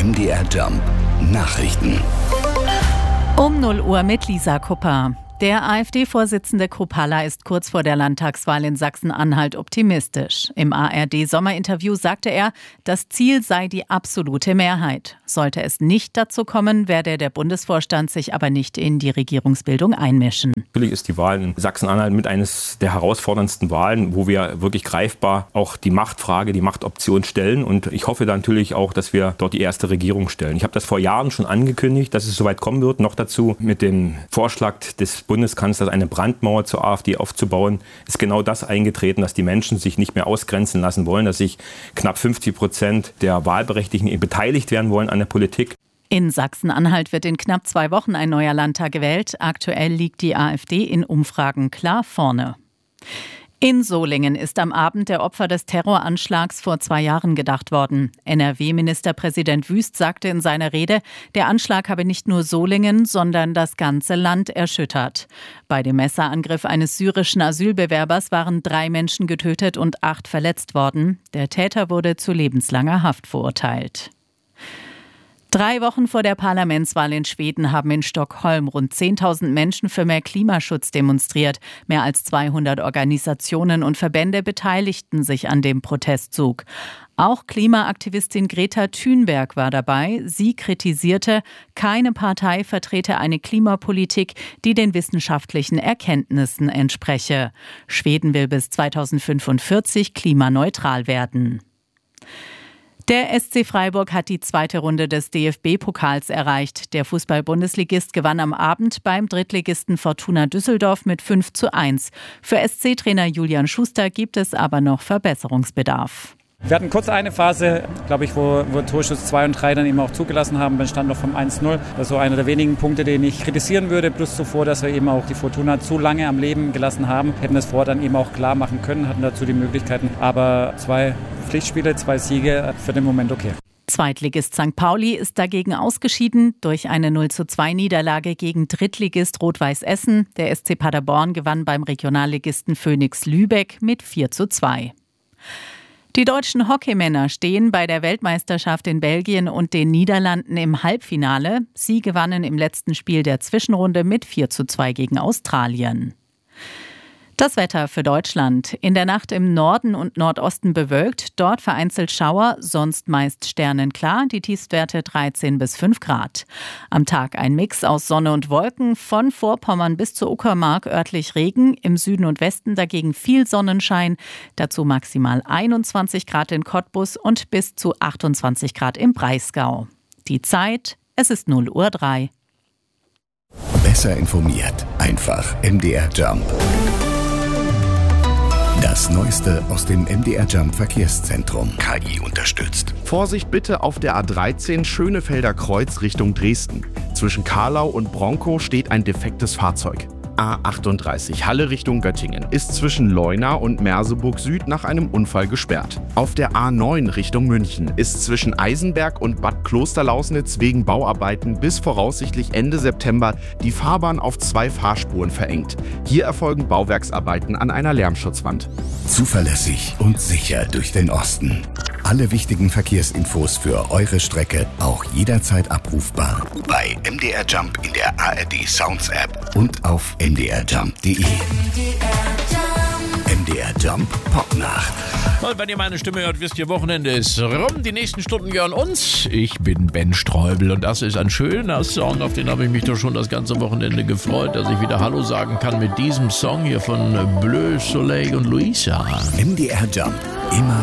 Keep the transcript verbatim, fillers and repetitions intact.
M D R Jump Nachrichten. Um null Uhr mit Lisa Kupper. Der AfD-Vorsitzende Kruppalla ist kurz vor der Landtagswahl in Sachsen-Anhalt optimistisch. Im A R D-Sommerinterview sagte er, das Ziel sei die absolute Mehrheit. Sollte es nicht dazu kommen, werde der Bundesvorstand sich aber nicht in die Regierungsbildung einmischen. Natürlich ist die Wahl in Sachsen-Anhalt mit eines der herausforderndsten Wahlen, wo wir wirklich greifbar auch die Machtfrage, die Machtoption stellen. Und ich hoffe dann natürlich auch, dass wir dort die erste Regierung stellen. Ich habe das vor Jahren schon angekündigt, dass es soweit kommen wird. Noch dazu mit dem Vorschlag des Bundeskanzlers, eine Brandmauer zur AfD aufzubauen, ist genau das eingetreten, dass die Menschen sich nicht mehr ausgrenzen lassen wollen, dass sich knapp fünfzig Prozent der Wahlberechtigten beteiligt werden wollen an der Politik. In Sachsen-Anhalt wird in knapp zwei Wochen ein neuer Landtag gewählt. Aktuell liegt die AfD in Umfragen klar vorne. In Solingen ist am Abend der Opfer des Terroranschlags vor zwei Jahren gedacht worden. N R W-Ministerpräsident Wüst sagte in seiner Rede, der Anschlag habe nicht nur Solingen, sondern das ganze Land erschüttert. Bei dem Messerangriff eines syrischen Asylbewerbers waren drei Menschen getötet und acht verletzt worden. Der Täter wurde zu lebenslanger Haft verurteilt. Drei Wochen vor der Parlamentswahl in Schweden haben in Stockholm rund zehntausend Menschen für mehr Klimaschutz demonstriert. Mehr als zweihundert Organisationen und Verbände beteiligten sich an dem Protestzug. Auch Klimaaktivistin Greta Thunberg war dabei. Sie kritisierte, keine Partei vertrete eine Klimapolitik, die den wissenschaftlichen Erkenntnissen entspreche. Schweden will bis zweitausendfünfundvierzig klimaneutral werden. Der S C Freiburg hat die zweite Runde des D F B-Pokals erreicht. Der Fußball-Bundesligist gewann am Abend beim Drittligisten Fortuna Düsseldorf mit fünf zu eins. Für S C-Trainer Julian Schuster gibt es aber noch Verbesserungsbedarf. Wir hatten kurz eine Phase, glaube ich, wo, wo Torschuss zwei und drei dann eben auch zugelassen haben. Dann stand noch vom eins null. Das ist so einer der wenigen Punkte, den ich kritisieren würde. Plus zuvor, dass wir eben auch die Fortuna zu lange am Leben gelassen haben. Hätten das vorher dann eben auch klar machen können, hatten dazu die Möglichkeiten. Aber zwei Pflichtspiele, zwei Siege, für den Moment okay. Zweitligist Sankt Pauli ist dagegen ausgeschieden durch eine null zu zwei Niederlage gegen Drittligist Rot-Weiß Essen. Der S C Paderborn gewann beim Regionalligisten Phoenix Lübeck mit vier zu zwei. Die deutschen Hockeymänner stehen bei der Weltmeisterschaft in Belgien und den Niederlanden im Halbfinale. Sie gewannen im letzten Spiel der Zwischenrunde mit vier zu zwei gegen Australien. Das Wetter für Deutschland. In der Nacht im Norden und Nordosten bewölkt, dort vereinzelt Schauer, sonst meist sternenklar, die Tiefstwerte dreizehn bis fünf Grad. Am Tag ein Mix aus Sonne und Wolken, von Vorpommern bis zur Uckermark örtlich Regen, im Süden und Westen dagegen viel Sonnenschein, dazu maximal einundzwanzig Grad in Cottbus und bis zu achtundzwanzig Grad im Breisgau. Die Zeit, es ist null Uhr drei. Besser informiert, einfach M D R Jump. Das Neueste aus dem M D R Jump Verkehrszentrum. K I unterstützt. Vorsicht bitte auf der A dreizehn Schönefelder Kreuz Richtung Dresden. Zwischen Karlau und Bronkow steht ein defektes Fahrzeug. A achtunddreißig Halle Richtung Göttingen ist zwischen Leuna und Merseburg Süd nach einem Unfall gesperrt. Auf der A neun Richtung München ist zwischen Eisenberg und Bad Klosterlausnitz wegen Bauarbeiten bis voraussichtlich Ende September die Fahrbahn auf zwei Fahrspuren verengt. Hier erfolgen Bauwerksarbeiten an einer Lärmschutzwand. Zuverlässig und sicher durch den Osten. Alle wichtigen Verkehrsinfos für eure Strecke auch jederzeit abrufbar bei M D R Jump in der A R D Sounds App und auf m d r jump punkt d e. M D R Jump Popnacht. Und wenn ihr meine Stimme hört, wisst ihr, Wochenende ist rum. Die nächsten Stunden gehören uns. Ich bin Ben Streubel und das ist ein schöner Song, auf den habe ich mich doch schon das ganze Wochenende gefreut, dass ich wieder Hallo sagen kann mit diesem Song hier von Bleu Soleil und Luisa. M D R Jump, immer